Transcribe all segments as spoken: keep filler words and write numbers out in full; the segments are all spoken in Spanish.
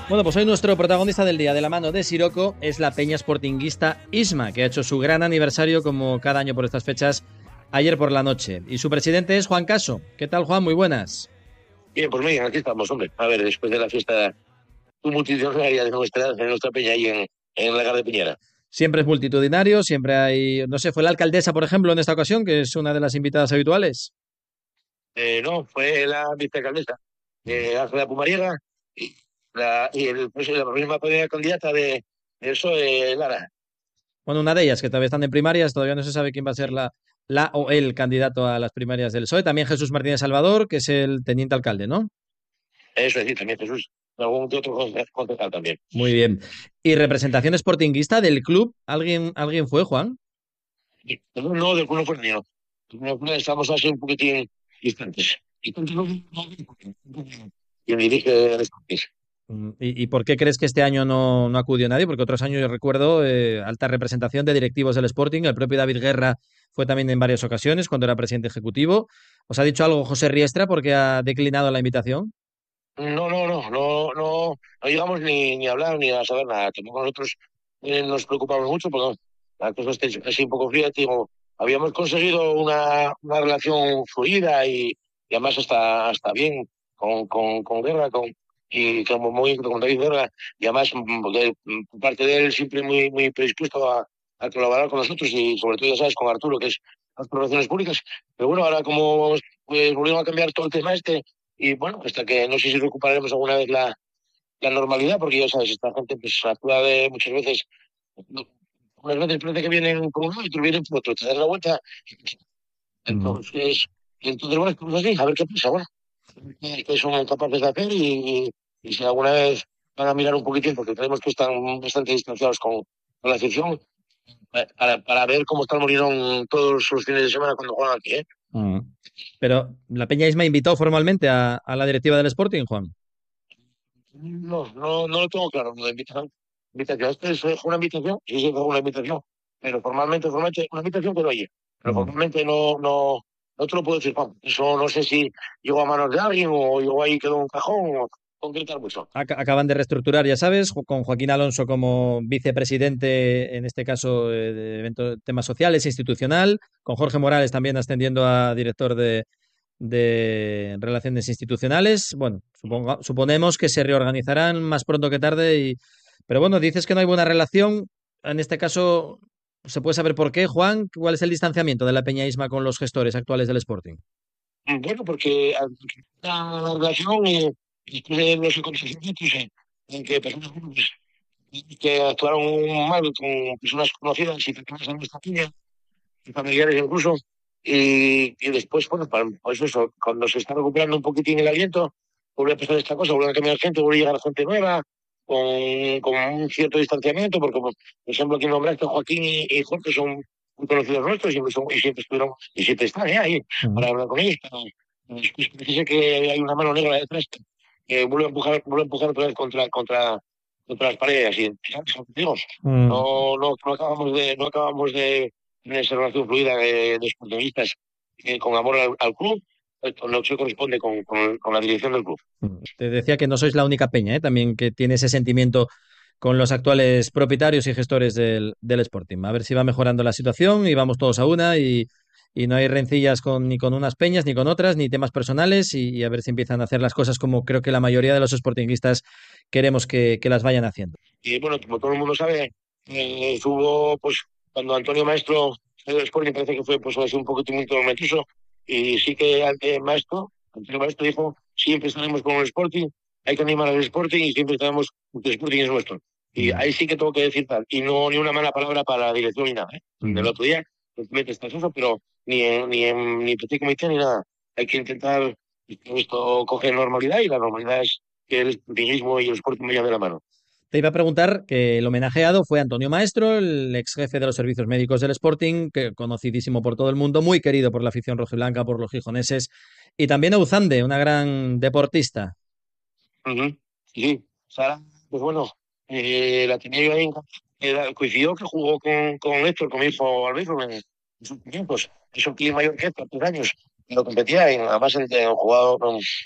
Bueno, pues hoy nuestro protagonista del día, de la mano de Siroco, es la peña sportinguista Isma, que ha hecho su gran aniversario como cada año por estas fechas ayer por la noche. Y su presidente es Juan Caso. ¿Qué tal, Juan? Muy buenas. Bien, pues mira, aquí estamos, hombre. A ver, después de la fiesta multitudinaria de nuestra, de nuestra peña ahí en, en la Gar de Piñera. Siempre es multitudinario, siempre hay... No sé, fue la alcaldesa, por ejemplo, en esta ocasión, que es una de las invitadas habituales. Eh, no, fue la vicealcaldesa, eh, Ángela Pumariega, y, la, y el, pues, la misma primera candidata de, de eso, eh, Lara. Bueno, una de ellas, que todavía están en primarias, todavía no se sabe quién va a ser la, la o el candidato a las primarias del P S O E. También Jesús Martínez Salvador, que es el teniente alcalde, ¿no? Eso es decir, también Jesús, algún que otro conce- concejal también. Muy bien. ¿Y representación sportinguista del club? ¿Alguien, alguien fue, Juan? Y, No, no, del no fue mío. Estamos así un poquitín distantes. Y continúo. Quien dirige el país. Mm, ¿Y, y por qué crees que este año no, no acudió nadie? Porque otros años yo recuerdo eh, alta representación de directivos del Sporting. El propio David Guerra fue también en varias ocasiones cuando era presidente ejecutivo. ¿Os ha dicho algo José Riestra porque ha declinado la invitación? No, no, no, no, no, no llegamos ni, ni a hablar ni a saber nada. Tampoco nosotros eh, nos preocupamos mucho porque la cosa está así un poco fría. Te digo, habíamos conseguido una, una relación fluida y, y además hasta, hasta bien con, con, con Guerra, con, y como muy con David Guerra, y además mm, porque, mm, por parte de él siempre muy, muy predispuesto a, a colaborar con nosotros y sobre todo, ya sabes, con Arturo, que es las relaciones públicas. Pero bueno, ahora como pues, volvieron a cambiar todo el tema este. Y bueno, hasta que no sé si recuperaremos alguna vez la, la normalidad, porque ya sabes, esta gente pues actúa de muchas veces, unas veces parece que vienen por un lado y otros vienen por otro, te das la vuelta. Mm. Entonces, entonces bueno, pues así, a ver qué pasa, bueno, qué qué son capaces de hacer y, y, y si alguna vez van a mirar un poquitín, porque creemos que están bastante distanciados con, con la afición, para, para ver cómo están murieron todos los fines de semana cuando juegan aquí, ¿eh? Mm. Pero la Peña Isma invitó formalmente a, a la directiva del Sporting, Juan. No, no, no lo tengo claro, lo de invitación. Invitación, esto es una invitación, sí, sí, es una invitación, pero formalmente, formalmente, una invitación que no oye, pero Mm. formalmente no, no, no te lo puedo decir, Juan. Eso no sé si llegó a manos de alguien o llegó ahí, quedó en un cajón o concretar mucho. Ac- Acaban de reestructurar, ya sabes, jo- con Joaquín Alonso como vicepresidente, en este caso, eh, de eventos, temas sociales, institucional, con Jorge Morales también ascendiendo a director de, de Relaciones Institucionales. Bueno, suponga- suponemos que se reorganizarán más pronto que tarde. Y, pero bueno, dices que no hay buena relación. En este caso, ¿se puede saber por qué, Juan? ¿Cuál es el distanciamiento de la Peña Isma con los gestores actuales del Sporting? Bueno, porque ah, la relación eh, después de los acontecimientos eh, en que personas bueno, pues, que actuaron mal con personas conocidas y personas de nuestra familia, y familiares incluso. Y, y después, bueno, para, pues eso, cuando se está recuperando un poquitín el aliento, vuelve a empezar esta cosa, vuelve a cambiar gente, vuelve a llegar gente nueva, con, con un cierto distanciamiento, porque, por ejemplo, aquí nombraste Joaquín y, y Jorge son muy conocidos nuestros, y siempre, son, y siempre estuvieron, y siempre están ¿eh? ahí Ujú. para hablar con ellos, pero pero después parece que hay una mano negra detrás que vuelve a empujar, vuelve a empujar otra vez contra, contra, contra las paredes, y ¿sabes lo que digo? Mm. No, no, no acabamos de, no acabamos de en esa relación fluida de, de sportingistas eh, con amor al, al club, eh, con lo que se corresponde con, con, con la dirección del club. Te decía que no sois la única peña, ¿eh? También que tiene ese sentimiento con los actuales propietarios y gestores del, del Sporting. A ver si va mejorando la situación y vamos todos a una y, y no hay rencillas con, ni con unas peñas ni con otras, ni temas personales y, y a ver si empiezan a hacer las cosas como creo que la mayoría de los sportinguistas queremos que, que las vayan haciendo. Y bueno, como todo el mundo sabe, eh, hubo, pues, cuando Antonio Maestro salió del Sporting, parece que fue pues así un poquito muy tormentoso, y sí que ante Maestro, Antonio Maestro dijo, siempre estaremos con el Sporting, hay que animar al Sporting y siempre estaremos, porque el Sporting es nuestro. Y Mm, ahí sí que tengo que decir tal, y no ni una mala palabra para la dirección ni nada, ¿eh? Del mm. otro día, simplemente estás eso, pero ni en, ni en ni petit comité ni nada. Hay que intentar que esto coge normalidad, y la normalidad es que el sportingismo y el Sporting vayan de la mano. Te iba a preguntar que el homenajeado fue Antonio Maestro, el ex jefe de los servicios médicos del Sporting, que conocidísimo por todo el mundo, muy querido por la afición rojiblanca, por los gijoneses, y también Euzande, una gran deportista. Ujú. Sí, Sara, pues bueno, eh, la tenía yo ahí en casa. Era- coincidió que jugó con, con Héctor, con mi hijo Alberto, en, en sus tiempos. Es un tío mayor que Héctor, tres años, y lo competía, y además en, en jugado con,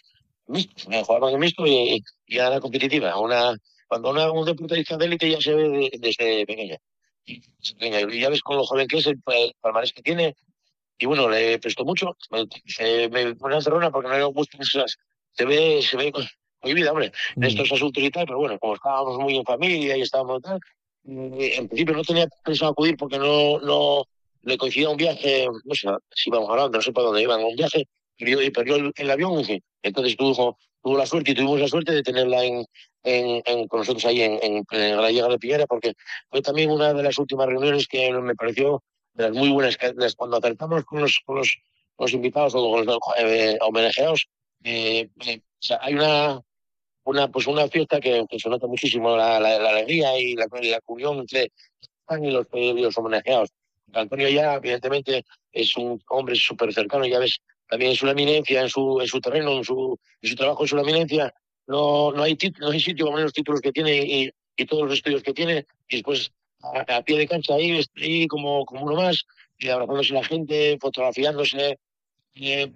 mixto, eh, jugaban en mixto y, y era competitiva. Una, cuando una, un deportista de élite ya se ve de- desde pequeña. Y, pequeña. Y ya ves con lo joven que es, el, el palmarés que tiene, y bueno, le prestó mucho. Me, se, me pone a Cerrona porque no le gustan esas. Se ve, se ve muy vida, hombre, en Mm. estos asuntos y tal, pero bueno, como estábamos muy en familia y estábamos tal, eh, en principio no tenía pensado acudir porque no, no le coincidía un viaje, no sé si vamos hablando, no sé para dónde iban, un viaje, perdió, y perdió el, el avión, y entonces tuvo, tuvo la suerte y tuvimos la suerte de tenerla en, en, en- con nosotros ahí en, en, en la llegada de Piñera, porque fue también una de las últimas reuniones que me pareció de las muy buenas, que las- cuando acertamos con los, con los, los invitados o con los eh, homenajeados, eh, eh, o sea, hay una, una, pues una fiesta que, que se nota muchísimo la, la, la alegría y la, la comunión entre Juan y los, y los homenajeados. Antonio ya, evidentemente, es un hombre súper cercano, ya ves, también es una eminencia en su, en su terreno, en su, en su trabajo, es una eminencia. No, no, hay, tit- no hay sitio con los títulos que tiene y, y todos los estudios que tiene, y después a, a pie de cancha ahí, ahí como, como uno más, y abrazándose a la gente, fotografiándose, eh,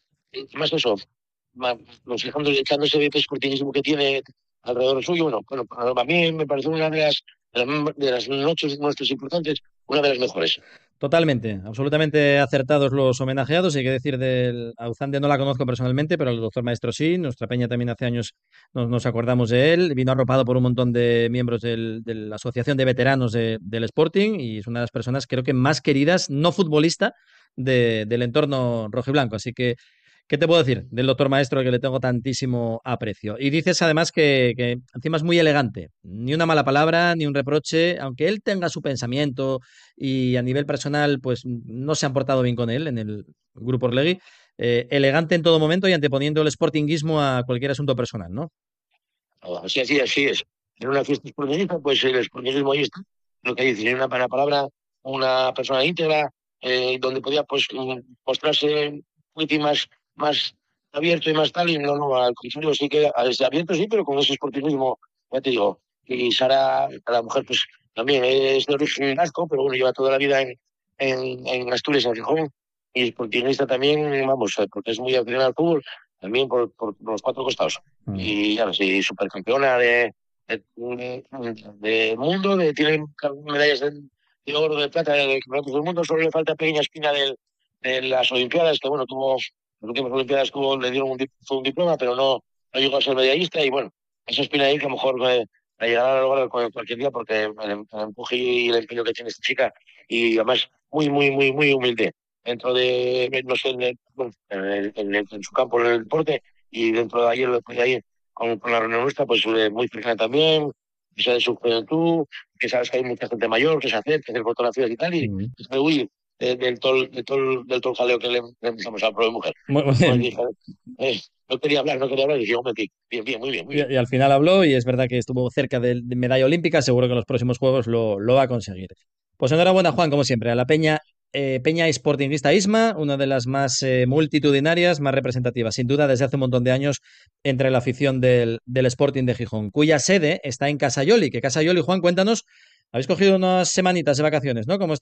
más eso, más, reflejando, echando ese deportivismo que tiene alrededor suyo. Bueno, bueno, a mí me parece una de las, de las, de las noches nuestras importantes, una de las mejores. Totalmente, absolutamente acertados los homenajeados. Hay que decir del Auzande no la conozco personalmente, pero al doctor Maestro sí. Nuestra peña también hace años nos, nos acordamos de él. Vino arropado por un montón de miembros del- de la Asociación de Veteranos de- del Sporting y es una de las personas creo que más queridas, no futbolista, de- del entorno rojiblanco. Así que ¿qué te puedo decir del doctor Maestro que le tengo tantísimo aprecio? Y dices además que, que encima es muy elegante, ni una mala palabra, ni un reproche, aunque él tenga su pensamiento y a nivel personal pues no se han portado bien con él en el grupo Orlegui, eh, elegante en todo momento y anteponiendo el sportinguismo a cualquier asunto personal, ¿no? Así, así, así es. En una fiesta esportinista, pues el esportingismo ahí está. Lo que dice, en una, una palabra, una persona íntegra, eh, donde podía pues mm, mostrarse muy más, más abierto y más tal, y no, no, al contrario, sí que es abierto, sí, pero con ese esportingismo, ya te digo. Y Sara, la mujer, pues también es de origen vasco, pero bueno, lleva toda la vida en, en, en Asturias, en Gijón, y esportinista también, vamos, eh, porque es muy aficionada al fútbol, también por, por los cuatro costados. Mm. Y ya sí, supercampeona de, de, de mundo, de, tiene medallas de, de oro, de plata, de campeonatos del mundo, solo le falta pequeña espina del, de las Olimpiadas, que bueno, tuvo, las últimas Olimpiadas tuvo, le dieron un, dip- fue un diploma, pero no, no llegó a ser medallista, y bueno, esa espina ahí que a lo mejor eh, la llegará a lograr cual- cualquier día, porque el, el empuje y el empeño que tiene esta chica, y además muy, muy, muy, muy humilde dentro de, no sé, en, el- bueno, en, el- en el- en su campo, en el deporte, y dentro de ayer, después de ahí, con, con la reunión nuestra, pues eh, muy cercana también, que sea de su juventud, que sabes que hay mucha gente mayor que se hace, que hace fotografías y tal, y Mm. pues, me huí de- del todo, de todo, el- del todo el jaleo que le, le empezamos a la pobre mujer. Muy Pues bien. dije, eh, no quería hablar, no quería hablar, y dije, hombre, bien, bien, muy bien, muy Y, bien. y al final habló y es verdad que estuvo cerca de, de medalla olímpica, seguro que en los próximos Juegos lo, lo va a conseguir. Pues enhorabuena, Juan, como siempre, a la Peña, eh, Peña Sportingista Isma, una de las más eh, multitudinarias, más representativas, sin duda, desde hace un montón de años entre la afición del, del Sporting de Gijón, cuya sede está en Casayoli, que Casayoli, Juan, cuéntanos, habéis cogido unas semanitas de vacaciones, ¿no? ¿Cómo está